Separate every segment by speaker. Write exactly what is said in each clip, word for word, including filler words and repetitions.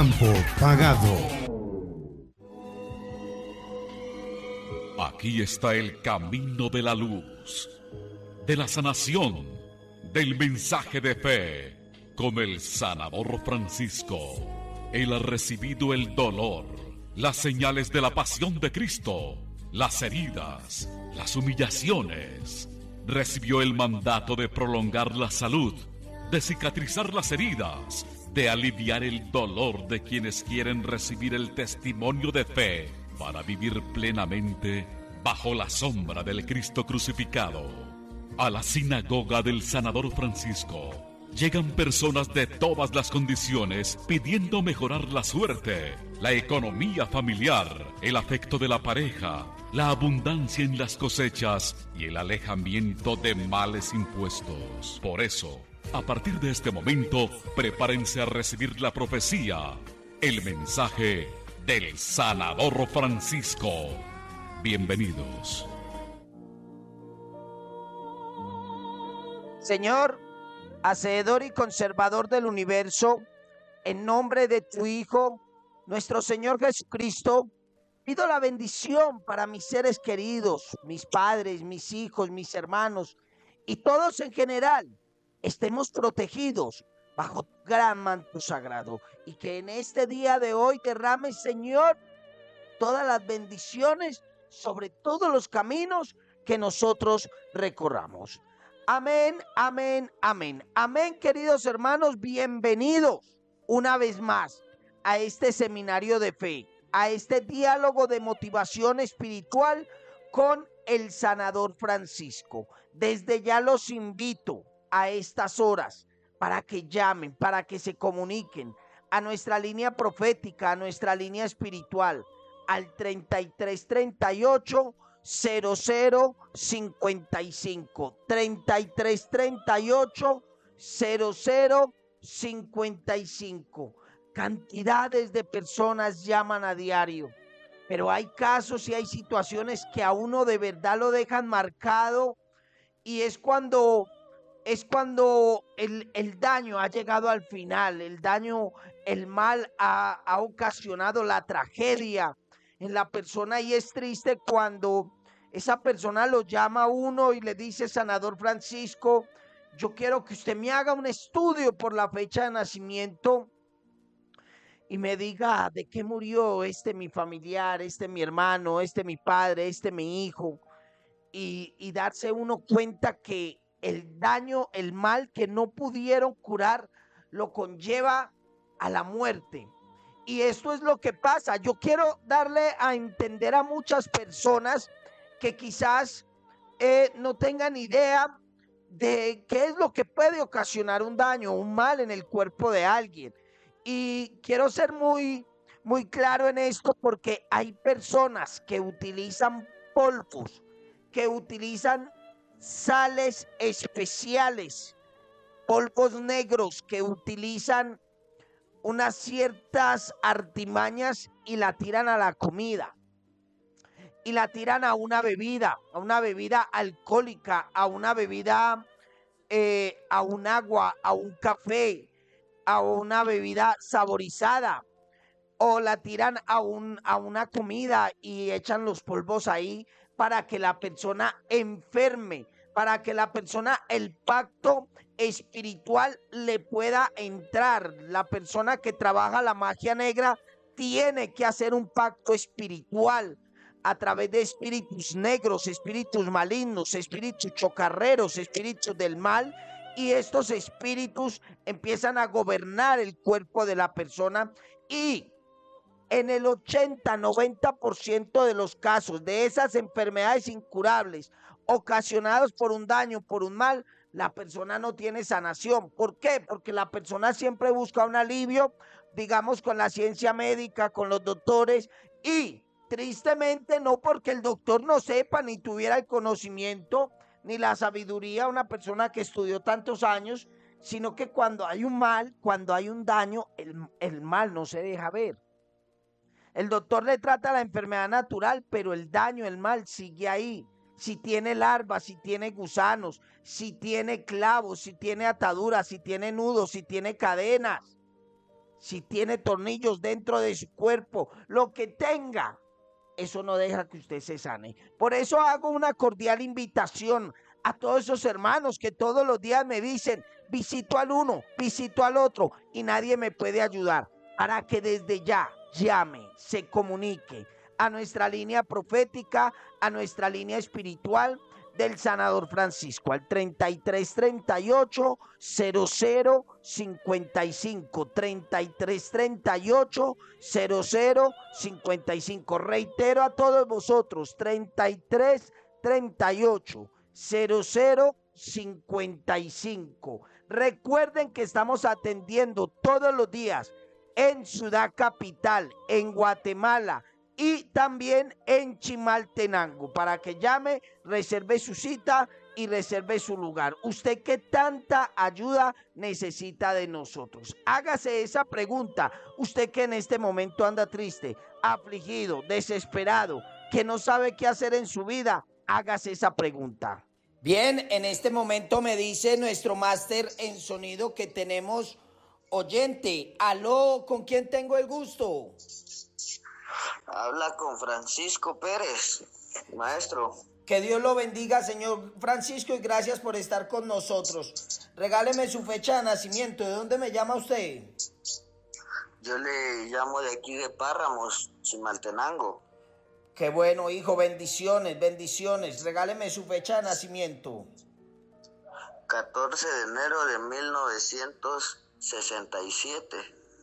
Speaker 1: Campo Pagado.
Speaker 2: Aquí está el camino de la luz, de la sanación, del mensaje de fe, con el sanador Francisco. Él ha recibido el dolor, las señales de la pasión de Cristo, las heridas, las humillaciones. Recibió el mandato de prolongar la salud, de cicatrizar las heridas, de aliviar el dolor de quienes quieren recibir el testimonio de fe para vivir plenamente bajo la sombra del Cristo crucificado. A la sinagoga del sanador Francisco llegan personas de todas las condiciones pidiendo mejorar la suerte, la economía familiar, el afecto de la pareja, la abundancia en las cosechas y el alejamiento de males impuestos. Por eso, a partir de este momento, prepárense a recibir la profecía, el mensaje del sanador Francisco. Bienvenidos.
Speaker 3: Señor, hacedor y conservador del universo, en nombre de tu Hijo, nuestro Señor Jesucristo, pido la bendición para mis seres queridos, mis padres, mis hijos, mis hermanos y todos en general. Estemos protegidos bajo tu gran manto sagrado y que en este día de hoy derrames, Señor, todas las bendiciones sobre todos los caminos que nosotros recorramos. Amén, amén, amén. Amén, queridos hermanos, bienvenidos una vez más a este seminario de fe, a este diálogo de motivación espiritual con el sanador Francisco. Desde ya los invito a estas horas para que llamen, para que se comuniquen a nuestra línea profética, a nuestra línea espiritual, al treinta y tres treinta y ocho cero cero cincuenta y cinco, treinta y tres treinta y ocho cero cero cincuenta y cinco. Cantidades de personas llaman a diario, pero hay casos y hay situaciones que a uno de verdad lo dejan marcado, y es cuando es cuando el, el daño ha llegado al final, el daño, el mal ha, ha ocasionado la tragedia en la persona, y es triste cuando esa persona lo llama a uno y le dice: sanador Francisco, yo quiero que usted me haga un estudio por la fecha de nacimiento y me diga de qué murió este mi familiar, este mi hermano, este mi padre, este mi hijo, y, y darse uno cuenta que el daño, el mal que no pudieron curar, lo conlleva a la muerte. Y esto es lo que pasa. Yo quiero darle a entender a muchas personas que quizás eh, no tengan idea de qué es lo que puede ocasionar un daño, un mal en el cuerpo de alguien. Y quiero ser muy, muy claro en esto, porque hay personas que utilizan polvos, que utilizan sales especiales, polvos negros, que utilizan unas ciertas artimañas y la tiran a la comida, y la tiran a una bebida, a una bebida alcohólica, a una bebida, eh, a un agua, a un café, a una bebida saborizada, o la tiran a, un, a una comida y echan los polvos ahí para que la persona enferme, para que la persona, el pacto espiritual le pueda entrar. La persona que trabaja la magia negra tiene que hacer un pacto espiritual a través de espíritus negros, espíritus malignos, espíritus chocarreros, espíritus del mal, y estos espíritus empiezan a gobernar el cuerpo de la persona, y en el ochenta noventa por ciento de los casos de esas enfermedades incurables ocasionadas por un daño, por un mal, la persona no tiene sanación. ¿Por qué? Porque la persona siempre busca un alivio, digamos, con la ciencia médica, con los doctores, y tristemente no porque el doctor no sepa ni tuviera el conocimiento ni la sabiduría, una persona que estudió tantos años, sino que cuando hay un mal, cuando hay un daño, el, el mal no se deja ver. El doctor le trata la enfermedad natural, pero el daño, el mal sigue ahí. Si tiene larvas, si tiene gusanos, si tiene clavos, si tiene ataduras, si tiene nudos, si tiene cadenas, si tiene tornillos dentro de su cuerpo, lo que tenga, eso no deja que usted se sane. Por eso hago una cordial invitación a todos esos hermanos que todos los días me dicen, visito al uno, visito al otro y nadie me puede ayudar, para que desde ya llame, se comunique a nuestra línea profética, a nuestra línea espiritual del sanador Francisco, al treinta y tres treinta y ocho cero cero cincuenta y cinco, treinta y tres treinta y ocho cero cero cincuenta y cinco. Reitero a todos vosotros, treinta y tres treinta y ocho cero cero cincuenta y cinco. Recuerden que estamos atendiendo todos los días en Ciudad Capital, en Guatemala y también en Chimaltenango, para que llame, reserve su cita y reserve su lugar. Usted que tanta ayuda necesita de nosotros. Hágase esa pregunta. Usted que en este momento anda triste, afligido, desesperado, que no sabe qué hacer en su vida, hágase esa pregunta. Bien, en este momento me dice nuestro máster en sonido que tenemos oyente. Aló, ¿con quién tengo el gusto?
Speaker 1: Habla con Francisco Pérez, maestro.
Speaker 3: Que Dios lo bendiga, señor Francisco, y gracias por estar con nosotros. Regáleme su fecha de nacimiento. ¿De dónde me llama usted?
Speaker 1: Yo le llamo de aquí de Páramos, Chimaltenango.
Speaker 3: Qué bueno, hijo, bendiciones, bendiciones. Regáleme su fecha de nacimiento.
Speaker 1: catorce de enero de mil novecientos sesenta y siete.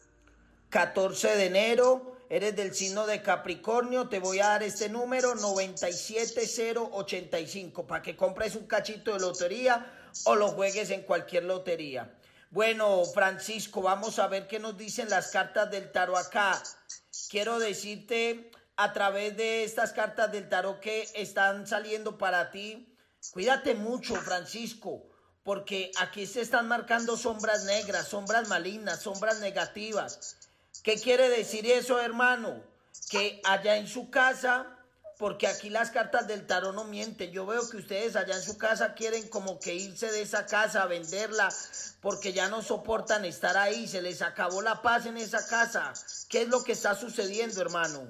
Speaker 3: catorce de enero, eres del signo de Capricornio, te voy a dar este número, noventa y siete cero ochenta y cinco, para que compres un cachito de lotería o lo juegues en cualquier lotería. Bueno, Francisco, vamos a ver qué nos dicen las cartas del tarot acá. Quiero decirte a través de estas cartas del tarot que están saliendo para ti, cuídate mucho, Francisco, porque aquí se están marcando sombras negras, sombras malignas, sombras negativas. ¿Qué quiere decir eso, hermano? Que allá en su casa, porque aquí las cartas del tarot no mienten, yo veo que ustedes allá en su casa quieren como que irse de esa casa, venderla, porque ya no soportan estar ahí, se les acabó la paz en esa casa. ¿Qué es lo que está sucediendo, hermano?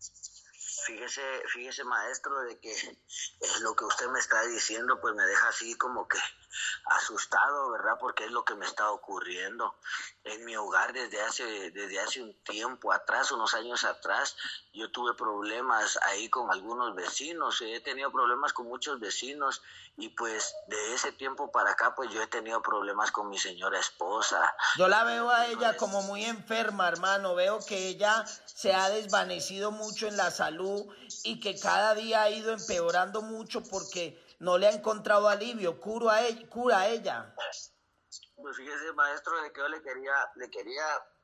Speaker 1: Fíjese, fíjese, maestro, de que es lo que usted me está diciendo, pues me deja así como que asustado, ¿verdad? Porque es lo que me está ocurriendo en mi hogar desde hace, desde hace un tiempo atrás, unos años atrás. Yo tuve problemas ahí con algunos vecinos, he tenido problemas con muchos vecinos y pues de ese tiempo para acá pues yo he tenido problemas con mi señora esposa.
Speaker 3: Yo la veo a ella como muy enferma, hermano, veo que ella se ha desvanecido mucho en la salud y que cada día ha ido empeorando mucho porque no le ha encontrado alivio. Cura a ella, cura a ella.
Speaker 1: Pues fíjese, maestro, de que yo le quería, le quería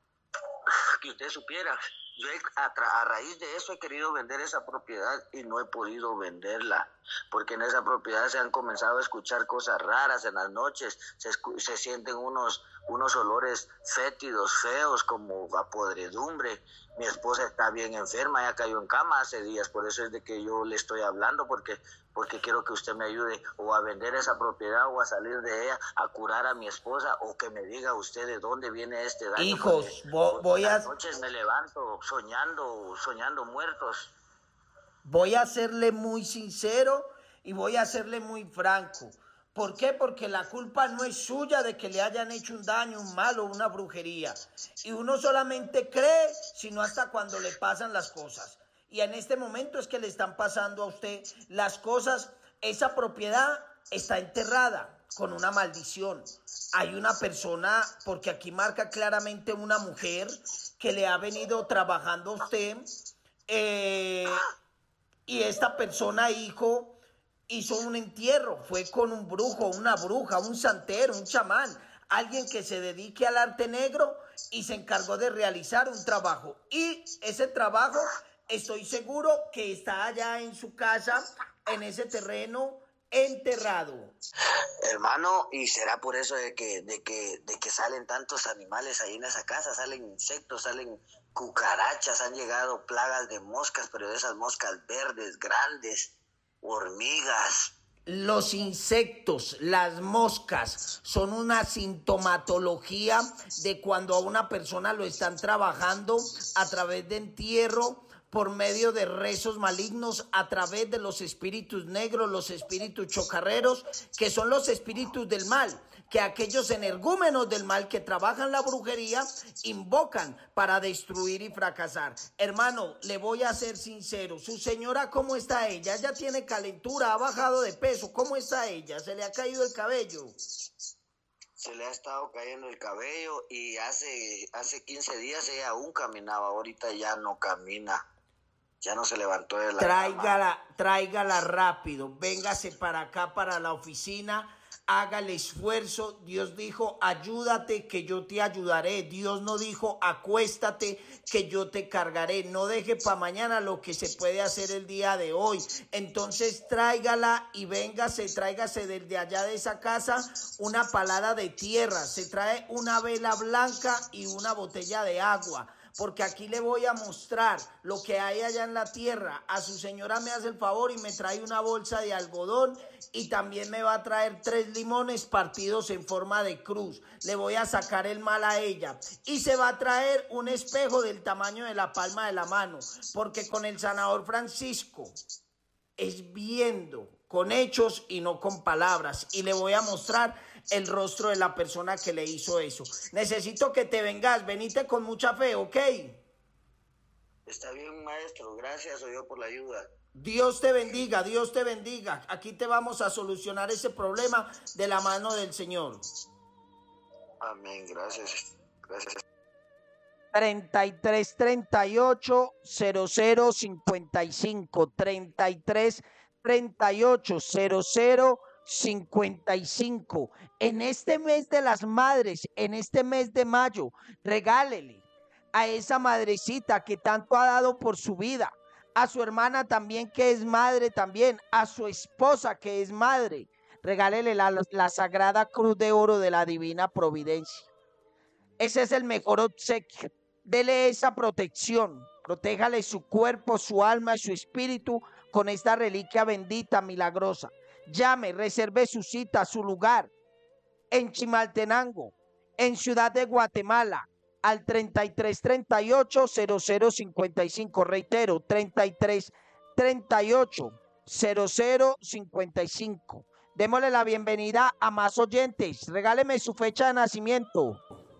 Speaker 1: que usted supiera. Yo he, a, a raíz de eso he querido vender esa propiedad y no he podido venderla, porque en esa propiedad se han comenzado a escuchar cosas raras en las noches, se, se sienten unos, unos olores fétidos, feos, como a podredumbre. Mi esposa está bien enferma, ya cayó en cama hace días, por eso es de que yo le estoy hablando, porque porque quiero que usted me ayude o a vender esa propiedad o a salir de ella, a curar a mi esposa, o que me diga usted de dónde viene este daño.
Speaker 3: Hijos, vo voy a...
Speaker 1: Las noches me levanto soñando, soñando muertos.
Speaker 3: Voy a serle muy sincero y voy a serle muy franco. ¿Por qué? Porque la culpa no es suya de que le hayan hecho un daño, un mal o una brujería. Y uno solamente cree, sino hasta cuando le pasan las cosas. Y en este momento es que le están pasando a usted las cosas. Esa propiedad está enterrada con una maldición. Hay una persona, porque aquí marca claramente una mujer que le ha venido trabajando a usted. Eh, y esta persona, hijo, hizo un entierro. Fue con un brujo, una bruja, un santero, un chamán. Alguien que se dedique al arte negro y se encargó de realizar un trabajo. Y ese trabajo... estoy seguro que está allá en su casa, en ese terreno enterrado.
Speaker 1: Hermano, ¿y será por eso de que, de que, de que salen tantos animales ahí en esa casa? Salen insectos, salen cucarachas, han llegado plagas de moscas, pero de esas moscas verdes, grandes, hormigas.
Speaker 3: Los insectos, las moscas, son una sintomatología de cuando a una persona lo están trabajando a través de entierro, por medio de rezos malignos, a través de los espíritus negros, los espíritus chocarreros, que son los espíritus del mal, que aquellos energúmenos del mal que trabajan la brujería invocan para destruir y fracasar. Hermano, le voy a ser sincero, su señora, ¿cómo está ella? Ella tiene calentura, ha bajado de peso, ¿cómo está ella? ¿Se le ha caído el cabello?
Speaker 1: Se le ha estado cayendo el cabello y hace, hace quince días ella aún caminaba, ahorita ya no camina. Ya no se levantó de la
Speaker 3: Tráigala, cama. Tráigala rápido, véngase para acá, para la oficina, haga el esfuerzo. Dios dijo, ayúdate que yo te ayudaré. Dios no dijo, acuéstate que yo te cargaré. No deje para mañana lo que se puede hacer el día de hoy. Entonces tráigala y véngase, tráigase desde allá de esa casa una palada de tierra. Se trae una vela blanca y una botella de agua. Porque aquí le voy a mostrar lo que hay allá en la tierra. A su señora me hace el favor y me trae una bolsa de algodón y también me va a traer tres limones partidos en forma de cruz. Le voy a sacar el mal a ella. Y se va a traer un espejo del tamaño de la palma de la mano. Porque con el sanador Francisco es viendo con hechos y no con palabras. Y le voy a mostrar el rostro de la persona que le hizo eso. Necesito que te vengas, venite con mucha fe, ¿ok?
Speaker 1: Está bien, maestro, gracias yo por la ayuda.
Speaker 3: Dios te bendiga, Dios te bendiga. Aquí te vamos a solucionar ese problema de la mano del Señor.
Speaker 1: Amén, gracias, gracias.
Speaker 3: treinta y tres, treinta y ocho, cero cero, cincuenta y cinco, treinta y tres, treinta y ocho, cero cero, cincuenta y cinco. En este mes de las madres, en este mes de mayo, regálele a esa madrecita que tanto ha dado por su vida, a su hermana también que es madre también, a su esposa que es madre, regálele la, la Sagrada Cruz de Oro de la Divina Providencia. Ese es el mejor obsequio. Dele esa protección, protéjale su cuerpo, su alma y su espíritu con esta reliquia bendita, milagrosa. Llame, reserve su cita, su lugar en Chimaltenango, en Ciudad de Guatemala, al treinta y tres, treinta y ocho, cero cero, cincuenta y cinco. Reitero, treinta y tres, treinta y ocho, cero cero, cincuenta y cinco. Démosle la bienvenida a más oyentes. Regáleme su fecha de nacimiento.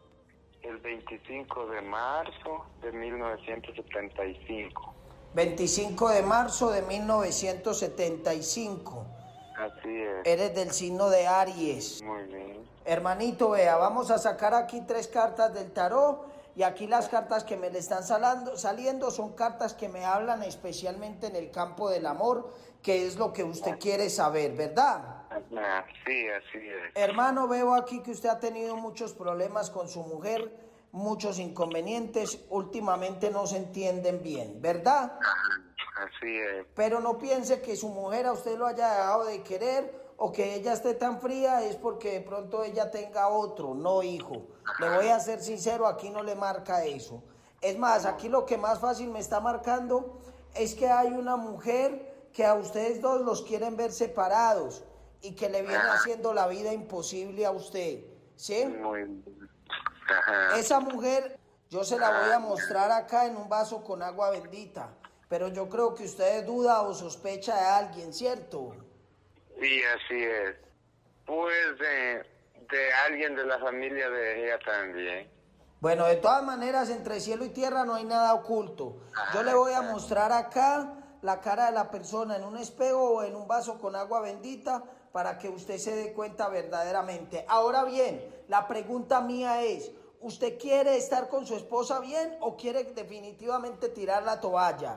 Speaker 4: El veinticinco de marzo de mil novecientos setenta y cinco.
Speaker 3: veinticinco de marzo de mil novecientos setenta y cinco.
Speaker 4: Así es.
Speaker 3: Eres del signo de Aries.
Speaker 4: Muy bien.
Speaker 3: Hermanito, vea, vamos a sacar aquí tres cartas del tarot. Y aquí las cartas que me le están salando, saliendo son cartas que me hablan especialmente en el campo del amor, que es lo que usted quiere saber, ¿verdad?
Speaker 4: Sí, así es.
Speaker 3: Hermano, veo aquí que usted ha tenido muchos problemas con su mujer, muchos inconvenientes, últimamente no se entienden bien, ¿verdad?
Speaker 4: Así es.
Speaker 3: Pero no piense que su mujer a usted lo haya dejado de querer o que ella esté tan fría es porque de pronto ella tenga otro, no hijo. Le voy a ser sincero, aquí no le marca eso. Es más, aquí lo que más fácil me está marcando es que hay una mujer que a ustedes dos los quieren ver separados y que le viene haciendo la vida imposible a usted, ¿sí?
Speaker 4: Muy bien. Ajá.
Speaker 3: Esa mujer yo se la voy a mostrar acá en un vaso con agua bendita, pero yo creo que usted duda o sospecha de alguien, ¿cierto?
Speaker 4: Sí, así es. Pues de, de alguien de la familia de ella también.
Speaker 3: Bueno, de todas maneras, entre cielo y tierra no hay nada oculto. Yo le voy a mostrar acá la cara de la persona en un espejo o en un vaso con agua bendita para que usted se dé cuenta verdaderamente. Ahora bien, la pregunta mía es, ¿usted quiere estar con su esposa bien o quiere definitivamente tirar la toalla?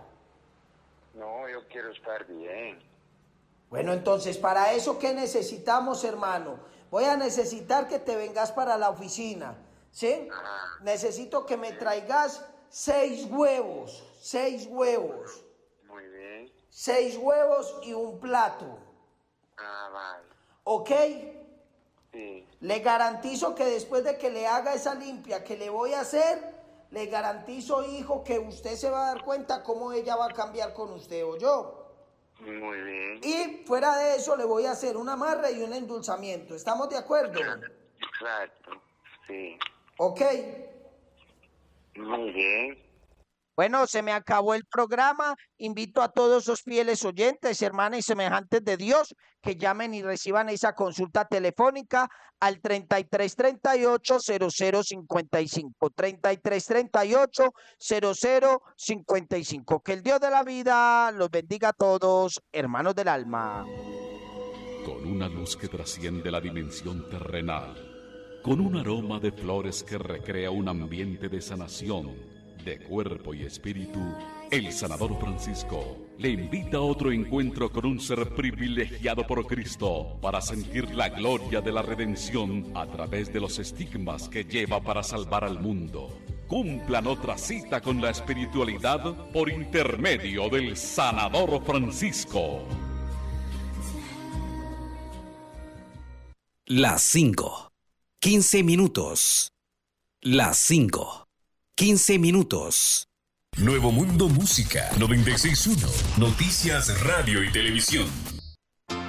Speaker 4: No, yo quiero estar bien.
Speaker 3: Bueno, entonces, para eso, ¿qué necesitamos, hermano? Voy a necesitar que te vengas para la oficina, ¿sí? Necesito que me traigas seis huevos, seis huevos.
Speaker 4: Muy bien.
Speaker 3: Seis huevos y un plato.
Speaker 4: Ah, vale.
Speaker 3: ¿Ok?
Speaker 4: Sí.
Speaker 3: Le garantizo que después de que le haga esa limpia que le voy a hacer, le garantizo, hijo, que usted se va a dar cuenta cómo ella va a cambiar con usted o yo.
Speaker 4: Muy bien.
Speaker 3: Y fuera de eso le voy a hacer un amarre y un endulzamiento. ¿Estamos de acuerdo?
Speaker 4: Exacto, sí.
Speaker 3: Ok.
Speaker 4: Muy bien.
Speaker 3: Bueno, se me acabó el programa. Invito a todos los fieles oyentes, hermanas y semejantes de Dios, que llamen y reciban esa consulta telefónica al treinta y tres treinta y ocho cero cero cincuenta y cinco. treinta y tres treinta y ocho cero cero cincuenta y cinco. Que el Dios de la vida los bendiga a todos, hermanos del alma.
Speaker 2: Con una luz que trasciende la dimensión terrenal, con un aroma de flores que recrea un ambiente de sanación de cuerpo y espíritu, el sanador Francisco le invita a otro encuentro con un ser privilegiado por Cristo para sentir la gloria de la redención a través de los estigmas que lleva para salvar al mundo. Cumplan otra cita con la espiritualidad por intermedio del sanador Francisco.
Speaker 5: Las cinco, quince minutos. Las cinco. quince minutos.
Speaker 6: Nuevo Mundo Música noventa y seis punto uno. Noticias, radio y televisión.